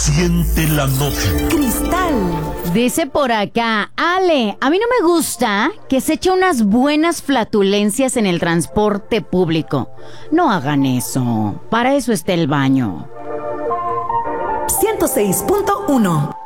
Siente la noche. Cristal. Dice por acá, Ale, a mí no me gusta que se eche unas buenas flatulencias en el transporte público. No hagan eso. Para eso está el baño. 106.1